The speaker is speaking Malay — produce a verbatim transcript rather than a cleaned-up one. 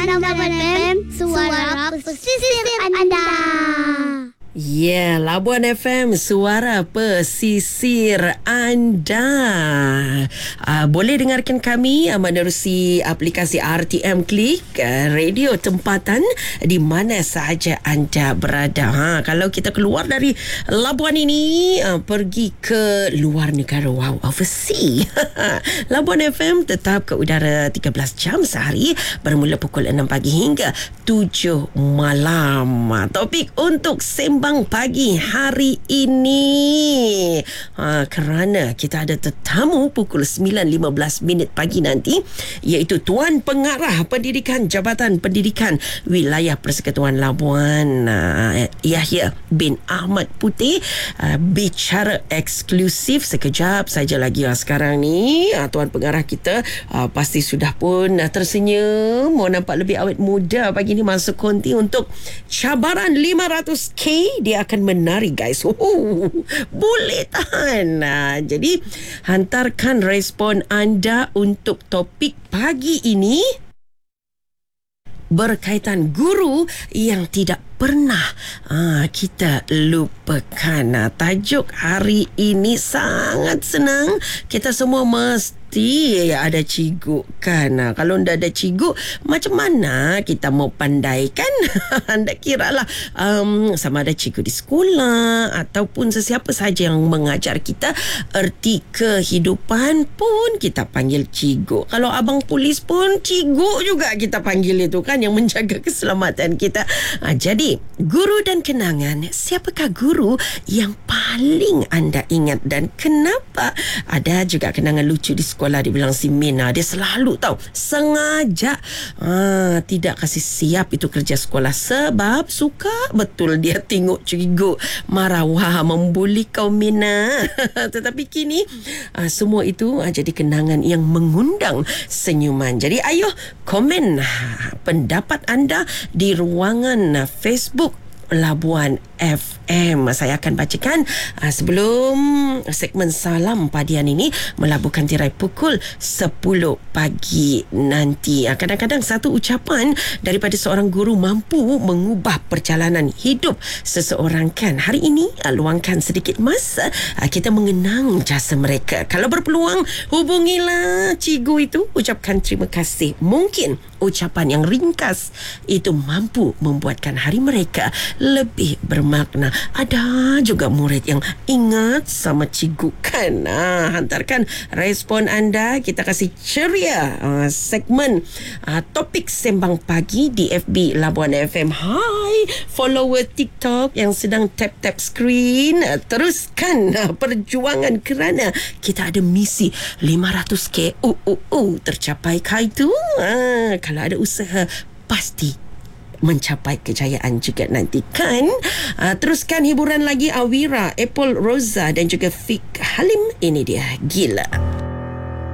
Labuan F M, suara pesisir anda. Ya, yeah, Labuan F M, suara pesisir anda. Uh, boleh dengarkan kami uh, menerusi aplikasi R T M Klik, uh, radio tempatan di mana sahaja anda berada. Ha, kalau kita keluar dari Labuan ini, uh, pergi ke luar negara, wow, overseas. Labuan F M tetap ke udara tiga belas jam sehari, bermula pukul enam pagi hingga tujuh malam. Uh, topik untuk sembang pagi hari ini, ha, kerana kita ada tetamu pukul sembilan lima belas minit pagi nanti, iaitu Tuan Pengarah Pendidikan Jabatan Pendidikan Wilayah Persekutuan Labuan, uh, Yahya bin Ahmad Putih, uh, bicara eksklusif sekejap saja lagi. Uh, sekarang ni uh, Tuan Pengarah kita uh, pasti sudah pun uh, tersenyum, mau nampak lebih awet muda pagi ni, masuk konti untuk cabaran lima ratus K. Dia akan menari, guys. Oh, boleh tahan. Nah, jadi hantarkan respon anda untuk topik pagi ini berkaitan guru yang tidak pernah ah, kita lupakan. Nah, tajuk hari ini sangat senang. Kita semua mesti ada cikgu kan. Nah, kalau tidak ada cikgu, macam mana kita mau pandai kan? Anda kira lah um, sama ada cikgu di sekolah ataupun sesiapa saja yang mengajar kita erti kehidupan pun kita panggil cikgu. Kalau abang polis pun cikgu juga kita panggil itu kan, yang menjaga keselamatan kita. Ah, jadi guru dan kenangan, siapakah guru yang paling anda ingat dan kenapa? Ada juga kenangan lucu di sekolah, dibilang si Mina, dia selalu tahu sengaja ah, tidak kasih siap itu kerja sekolah sebab suka betul dia tengok cikgu marah. Wah, membuli kau Mina. Tetapi kini ah, semua itu ah, jadi kenangan yang mengundang senyuman. Jadi ayo komen ah, pendapat anda di ruangan ah, Facebook Labuan F M. Saya akan bacakan uh, sebelum segmen Salam Padian ini melabuhkan tirai pukul sepuluh pagi nanti. Uh, kadang-kadang satu ucapan daripada seorang guru mampu mengubah perjalanan hidup seseorang kan. Hari ini uh, luangkan sedikit masa uh, kita mengenang jasa mereka. Kalau berpeluang, hubungilah cikgu itu, ucapkan terima kasih. Mungkin ucapan yang ringkas itu mampu membuatkan hari mereka lebih bermakna. Ada juga murid yang ingat sama cikgu kan. Ah, hantarkan respon anda, kita kasih ceria ah, segmen ah, topik sembang pagi di F B Labuan F M. Hai follower TikTok yang sedang tap-tap screen, ah, teruskan ah, perjuangan kerana kita ada misi lima ratus K. Uh, uh, uh, tercapai kah itu? Ah, kalau ada usaha pasti mencapai kejayaan juga nanti kan. Uh, teruskan hiburan lagi Awira, Apple Rosa dan juga Fik Halim. Ini dia Gila.